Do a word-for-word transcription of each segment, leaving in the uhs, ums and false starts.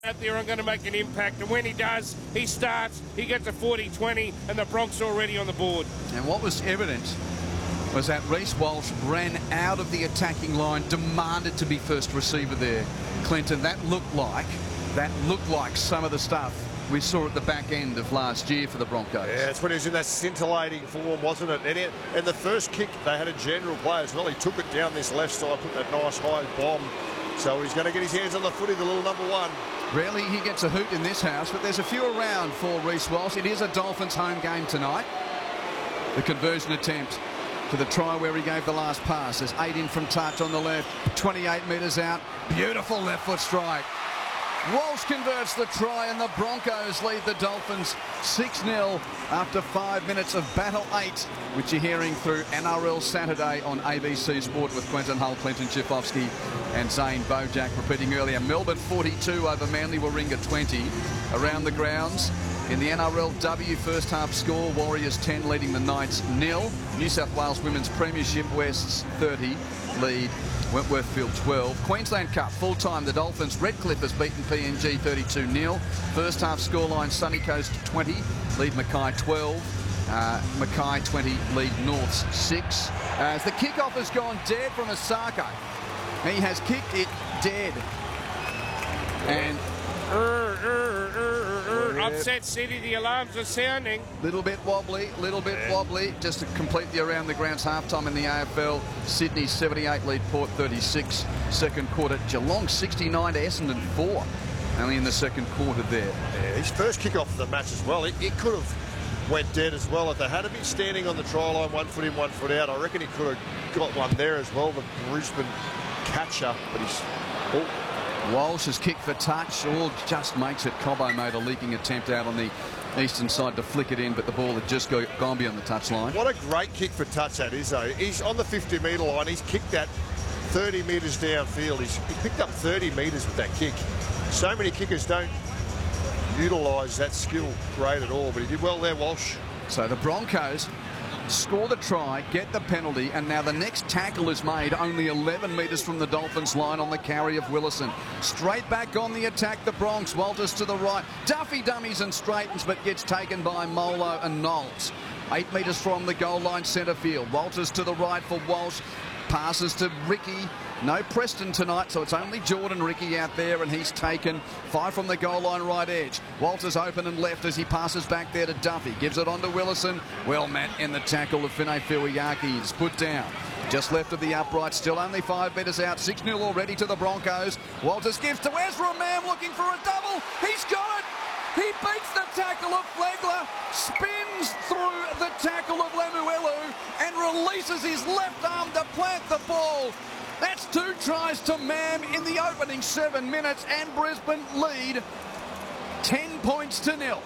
out there, I'm going to make an impact, and when he does, he starts, he gets a forty twenty, and the Bronx are already on the board. And what was evident was that Reece Walsh ran out of the attacking line, demanded to be first receiver there. Clinton, that looked like, that looked like some of the stuff we saw at the back end of last year for the Broncos. Yeah, it's when he was in that scintillating form, wasn't it? And, it, and the first kick, they had a general play as well. He took it down this left side, put that nice high bomb. So he's going to get his hands on the footy, the little number one. Rarely he gets a hoot in this house, but there's a few around for Reece Walsh. It is a Dolphins home game tonight. The conversion attempt to the try where he gave the last pass. There's eight in from touch on the left, twenty-eight metres out. Beautiful left foot strike. Walsh converts the try, and the Broncos lead the Dolphins six nil after five minutes of Battle eight, which you're hearing through N R L Saturday on A B C Sport with Quentin Hull, Clinton Chifovsky and Zane Bojack. Repeating earlier, Melbourne forty-two over Manly Warringah twenty. Around the grounds in the N R L W first half score, Warriors ten leading the Knights nil. New South Wales Women's Premiership, Wests thirty lead Wentworthfield twelve. Queensland Cup full time, the Dolphins, Redcliffe has beaten P N G thirty-two nil. First half scoreline, Sunny Coast twenty lead Mackay twelve. Uh, Mackay twenty lead Norths six. As the kickoff has gone dead from Osako. He has kicked it dead. And uh, uh, uh, uh, uh, upset City, the alarms are sounding. Little bit wobbly, little bit yeah. wobbly. Just to complete the around the grounds halftime in the A F L. Sydney seventy-eight lead Port thirty-six. Second quarter, Geelong sixty-nine to Essendon four. Only in the second quarter there. Yeah, his first kick-off of the match as well. It, it could have went dead as well. If they had been standing on the try line, one foot in, one foot out, I reckon he could have got one there as well. The Brisbane catcher, but he's... Oh. Walsh has kicked for touch, all just makes it. Cobbo made a leaking attempt out on the eastern side to flick it in, but the ball had just go, gone beyond the touchline. What a great kick for touch that is, though. He's on the fifty metre line. He's kicked that thirty metres downfield. He's, he picked up thirty metres with that kick. So many kickers don't utilise that skill great at all, but he did well there, Walsh. So the Broncos score the try, get the penalty, and now the next tackle is made only eleven metres from the Dolphins line on the carry of Willison. Straight back on the attack, the Bronx. Walters to the right. Duffy dummies and straightens, but gets taken by Molo and Knowles. Eight metres from the goal line, centre field. Walters to the right for Walsh. Passes to Ricky. No Preston tonight, so it's only Jordan Ricky out there, and he's taken five from the goal line right edge. Walters open and left as he passes back there to Duffy. Gives it on to Willison. Well met in the tackle of Fine Fuiaki. He's put down. Just left of the upright, still only five metres out. six nil already to the Broncos. Walters gives to Ezra Mam looking for a double. He's got it. He beats the tackle of Flegler, spins through the tackle of Lemuelu, and releases his left arm to plant the ball. That's two tries to Mam in the opening seven minutes, and Brisbane lead ten points to nil.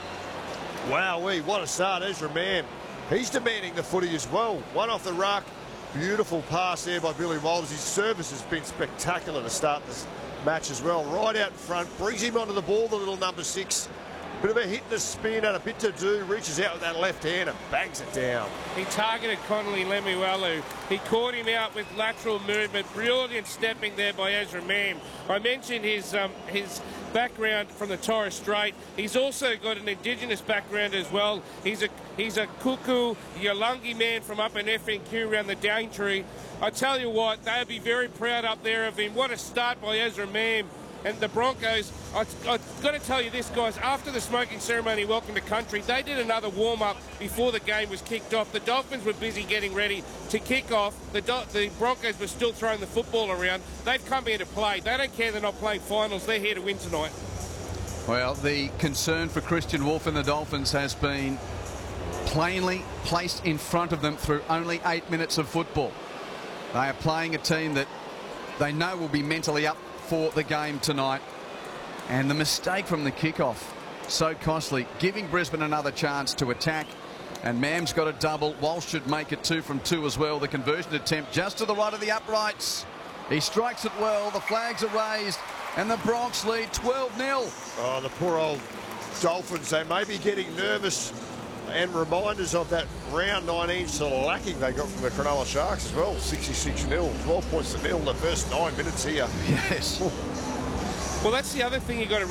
Wowee, what a start, Ezra Mam. He's demanding the footy as well. One off the ruck. Beautiful pass there by Billy Walters. His service has been spectacular to start this match as well. Right out in front, brings him onto the ball, the little number six. Bit of a hit and a spin, had a bit to do, reaches out with that left hand and bangs it down. He targeted Connolly Lemuelu. He caught him out with lateral movement. Brilliant stepping there by Ezra Mam. I mentioned his um, his background from the Torres Strait. He's also got an Indigenous background as well. He's a he's a Kuku Yalungi man from up in F N Q around the Daintree. I tell you what, they'll be very proud up there of him. What a start by Ezra Mam. And the Broncos, I, I've got to tell you this, guys, after the smoking ceremony, welcome to country, they did another warm-up before the game was kicked off. The Dolphins were busy getting ready to kick off. The, the Broncos were still throwing the football around. They've come here to play. They don't care they're not playing finals. They're here to win tonight. Well, the concern for Christian Wolf and the Dolphins has been plainly placed in front of them through only eight minutes of football. They are playing a team that they know will be mentally up for the game tonight, and the mistake from the kickoff so costly, giving Brisbane another chance to attack, and Mam's got a double. Walsh should make it two from two as well. The conversion attempt just to the right of the uprights. He strikes it well. The flags are raised, and the Bronx lead twelve nil. Oh, the poor old Dolphins, they may be getting nervous, and reminders of that round nineteen shellacking they got from the Cronulla Sharks as well. sixty-six nil, twelve points to nil in the first nine minutes here. Yes. Well, that's the other thing you got to